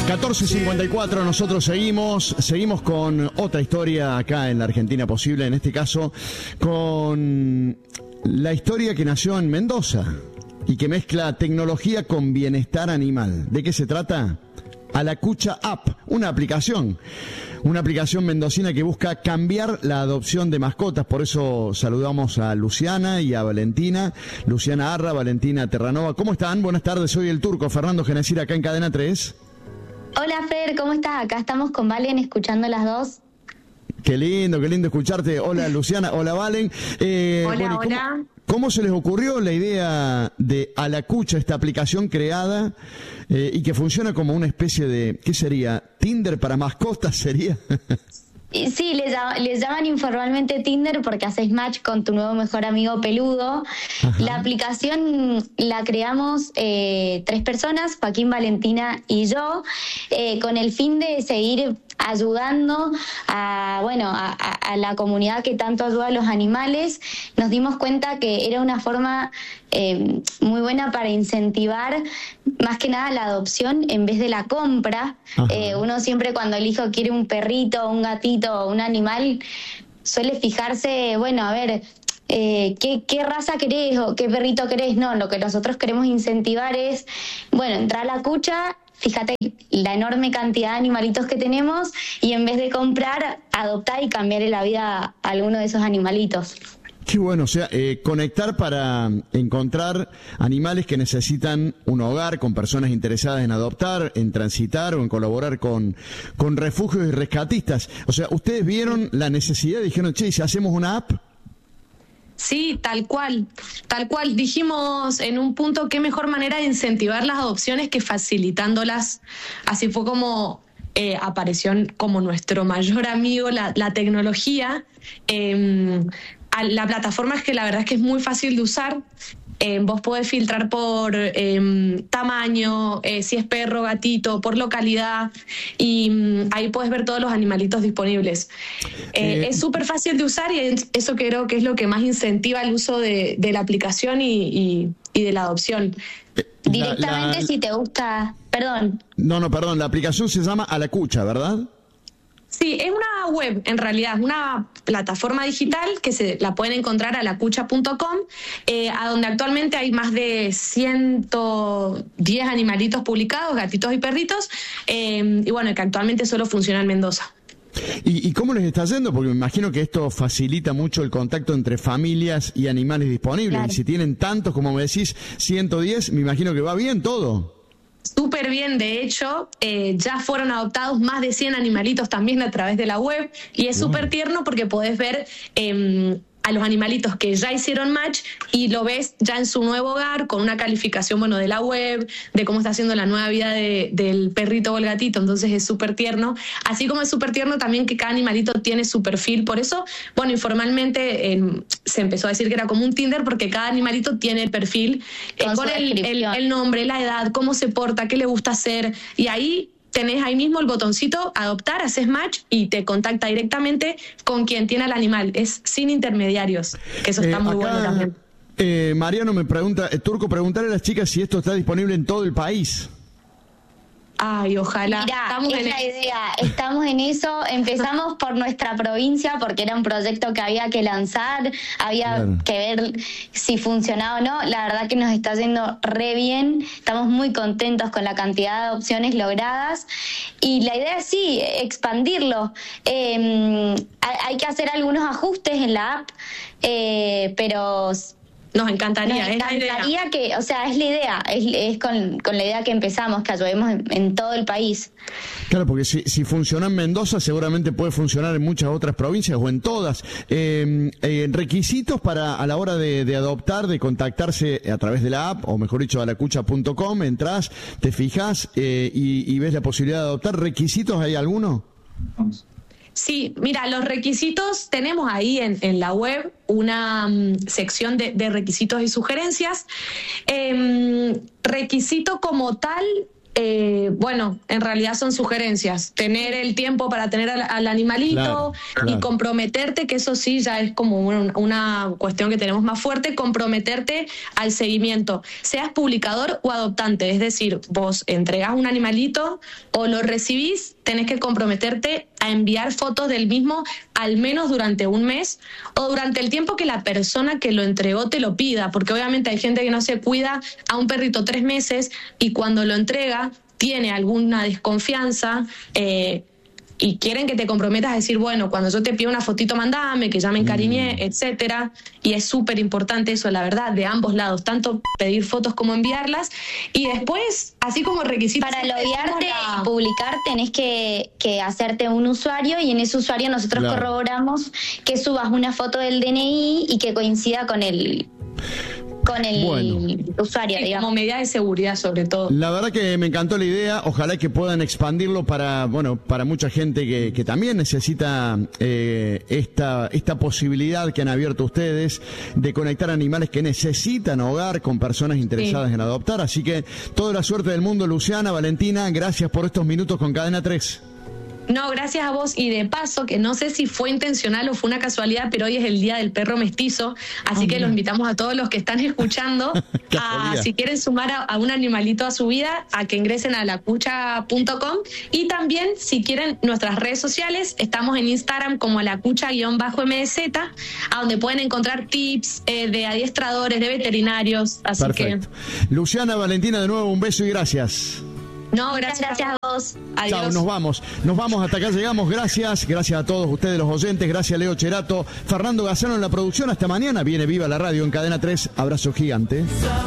14:54, nosotros seguimos con otra historia acá en la Argentina Posible, en este caso con la historia que nació en Mendoza y que mezcla tecnología con bienestar animal. ¿De qué se trata? Alacucha App, una aplicación mendocina que busca cambiar la adopción de mascotas. Por eso saludamos a Luciana y a Valentina. Luciana Arra, Valentina Terranova. ¿Cómo están? Buenas tardes, soy el Turco, Fernando Genesir, acá en Cadena 3. Hola Fer, ¿cómo estás? Acá estamos con Valen escuchando las dos. Qué lindo escucharte. Hola Luciana, hola Valen. Hola. ¿Cómo se les ocurrió la idea de Alacucha, esta aplicación creada y que funciona como una especie de, ¿qué sería? ¿Tinder para mascotas sería? Sí, les llaman informalmente Tinder porque haces match con tu nuevo mejor amigo peludo. Ajá. La aplicación la creamos 3 personas, Joaquín, Valentina y yo, con el fin de seguir ayudando a la comunidad que tanto ayuda a los animales. Nos dimos cuenta que era una forma muy buena para incentivar más que nada la adopción en vez de la compra. Uno siempre cuando el hijo quiere un perrito, un gatito, un animal, suele fijarse, ¿qué raza querés o qué perrito querés? No, lo que nosotros queremos incentivar es, entrar a la cucha. Fíjate la enorme cantidad de animalitos que tenemos y en vez de comprar, adoptar y cambiarle la vida a alguno de esos animalitos. Qué bueno, conectar para encontrar animales que necesitan un hogar, con personas interesadas en adoptar, en transitar o en colaborar con refugios y rescatistas. O sea, ustedes vieron la necesidad y dijeron, che, si hacemos una app. Sí, tal cual. Dijimos en un punto qué mejor manera de incentivar las adopciones que facilitándolas. Así fue como apareció como nuestro mayor amigo la tecnología. La plataforma es que la verdad es que es muy fácil de usar. Vos podés filtrar por tamaño, si es perro, gatito, por localidad, y ahí podés ver todos los animalitos disponibles. Es súper fácil de usar y eso creo que es lo que más incentiva el uso de la aplicación y de la adopción. Directamente si te gusta... Perdón, la aplicación se llama Alacucha, ¿verdad? Sí, es una web, en realidad, es una plataforma digital que se la pueden encontrar a alacucha.com, a donde actualmente hay más de 110 animalitos publicados, gatitos y perritos, y que actualmente solo funciona en Mendoza. ¿Y cómo les está yendo? Porque me imagino que esto facilita mucho el contacto entre familias y animales disponibles. Claro. Y si tienen tantos, como me decís, 110, me imagino que va bien todo. Súper bien, de hecho, ya fueron adoptados más de 100 animalitos también a través de la web y es súper tierno porque podés ver a los animalitos que ya hicieron match y lo ves ya en su nuevo hogar con una calificación de la web, de cómo está haciendo la nueva vida del perrito o el gatito, entonces es súper tierno, así como es súper tierno también que cada animalito tiene su perfil, por eso, informalmente se empezó a decir que era como un Tinder porque cada animalito tiene el perfil con el nombre, la edad, cómo se porta, qué le gusta hacer y ahí tenés ahí mismo el botoncito adoptar, haces match y te contacta directamente con quien tiene al animal. Es sin intermediarios, que eso está muy bueno también. Mariano me pregunta, Turco, preguntarle a las chicas si esto está disponible en todo el país. Ay, ojalá. Mirá, es la idea, estamos en eso, empezamos por nuestra provincia porque era un proyecto que había que lanzar, había que ver si funcionaba o no, la verdad que nos está yendo re bien, estamos muy contentos con la cantidad de adopciones logradas y la idea es sí, expandirlo, hay que hacer algunos ajustes en la app, pero... Nos encantaría, es la idea, es con la idea que empezamos, que ayudemos en todo el país. Claro, porque si funciona en Mendoza, seguramente puede funcionar en muchas otras provincias o en todas. Requisitos para a la hora de adoptar, de contactarse a través de la app, o mejor dicho, alacucha.com, entras, te fijas y ves la posibilidad de adoptar. ¿Requisitos hay alguno? Sí, mira, los requisitos, tenemos ahí en la web una sección de requisitos y sugerencias. Requisito como tal, bueno, en realidad son sugerencias. Tener el tiempo para tener al animalito y comprometerte, que eso sí ya es como una cuestión que tenemos más fuerte, comprometerte al seguimiento, seas publicador o adoptante. Es decir, vos entregás un animalito o lo recibís, tenés que comprometerte a enviar fotos del mismo al menos durante un mes o durante el tiempo que la persona que lo entregó te lo pida, porque obviamente hay gente que no se cuida a un perrito 3 meses y cuando lo entrega tiene alguna desconfianza y quieren que te comprometas a decir, bueno, cuando yo te pido una fotito mandame, que ya me encariñé, etcétera. Y es súper importante eso, la verdad, de ambos lados, tanto pedir fotos como enviarlas. Y después, así como requisitos... Para loguearte y publicar tenés que hacerte un usuario, y en ese usuario nosotros corroboramos que subas una foto del DNI y que coincida con el usuario, digamos. Como medida de seguridad, sobre todo. La verdad que me encantó la idea. Ojalá que puedan expandirlo para mucha gente que también necesita esta posibilidad que han abierto ustedes de conectar animales que necesitan hogar con personas interesadas en adoptar. Así que toda la suerte del mundo, Luciana, Valentina, gracias por estos minutos con Cadena 3. No, gracias a vos. Y de paso, que no sé si fue intencional o fue una casualidad, pero hoy es el Día del Perro Mestizo, así que los invitamos a todos los que están escuchando si quieren sumar a un animalito a su vida, a que ingresen a lacucha.com, y también si quieren nuestras redes sociales, estamos en Instagram como lacucha_MDZ, a donde pueden encontrar tips de adiestradores, de veterinarios, así Perfecto. Que... Luciana, Valentina, de nuevo un beso y gracias. No, gracias a vos. Adiós. Chao, nos vamos, hasta acá llegamos. Gracias a todos ustedes los oyentes, gracias Leo Cherato, Fernando Gazzano en la producción. Hasta mañana, viene Viva la Radio en Cadena 3. Abrazo gigante.